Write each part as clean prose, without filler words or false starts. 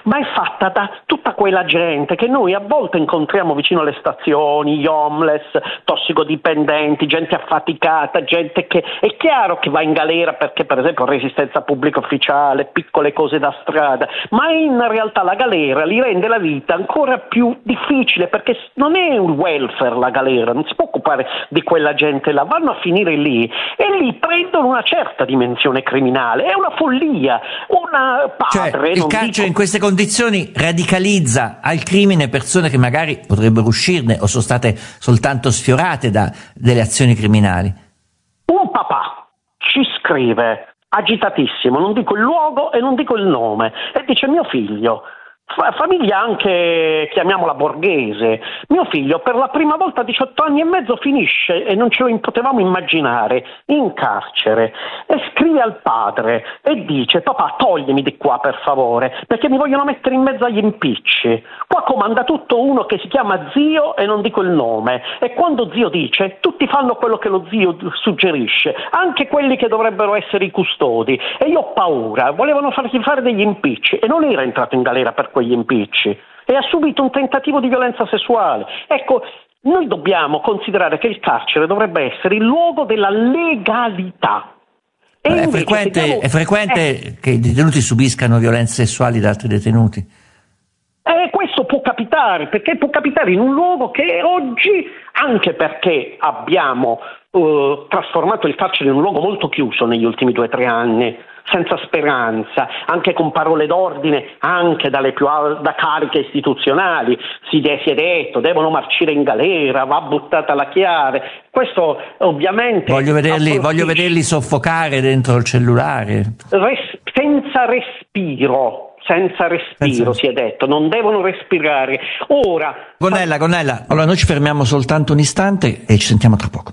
ma è fatta da tutta quella gente che noi a volte incontriamo vicino alle stazioni, gli homeless, tossicodipendenti, gente affaticata, gente che è chiaro che va in galera perché per esempio resistenza pubblica ufficiale, piccole cose da strada, ma in realtà la galera li rende la vita ancora più difficile, perché non è un welfare la galera, non si può occupare di quella gente là, vanno a finire lì e lì prendono una certa dimensione criminale, è una follia, una padre... Cioè, il carcere in queste condizioni radicalizza al crimine persone che magari potrebbero uscirne o sono state soltanto sfiorate da delle azioni criminali. Un papà ci scrive, agitatissimo, non dico il luogo e non dico il nome, e dice: mio figlio, famiglia anche, chiamiamola borghese, mio figlio per la prima volta a 18 anni e mezzo finisce, e non ce lo potevamo immaginare, in carcere, e scrive al padre e dice: papà, toglimi di qua per favore, perché mi vogliono mettere in mezzo agli impicci. Qua comanda tutto uno che si chiama zio e non dico il nome, e quando zio dice tutti fanno quello che lo zio suggerisce, anche quelli che dovrebbero essere i custodi, e io ho paura, volevano fargli fare degli impicci e non era entrato in galera per quegli impicci e ha subito un tentativo di violenza sessuale. Ecco, noi dobbiamo considerare che il carcere dovrebbe essere il luogo della legalità. È frequente che i detenuti subiscano violenze sessuali da altri detenuti? Questo può capitare, perché può capitare in un luogo che oggi, anche perché abbiamo trasformato il carcere in un luogo molto chiuso negli ultimi 2 o 3 anni, senza speranza, anche con parole d'ordine, anche da cariche istituzionali, si è detto devono marcire in galera, va buttata la chiave. Questo ovviamente... Voglio vederli soffocare dentro il cellulare. Senza respiro, si è detto, non devono respirare. Ora... Gonnella, allora noi ci fermiamo soltanto un istante e ci sentiamo tra poco.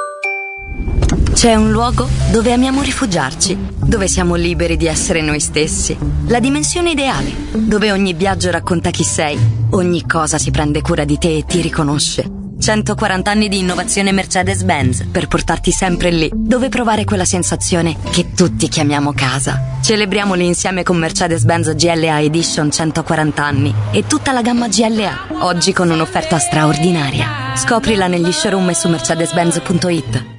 C'è un luogo dove amiamo rifugiarci, dove siamo liberi di essere noi stessi. La dimensione ideale, dove ogni viaggio racconta chi sei, ogni cosa si prende cura di te e ti riconosce. 140 anni di innovazione Mercedes-Benz per portarti sempre lì, dove provare quella sensazione che tutti chiamiamo casa. Celebriamoli insieme con Mercedes-Benz GLA Edition 140 anni e tutta la gamma GLA, oggi con un'offerta straordinaria. Scoprila negli showroom e su mercedes-benz.it.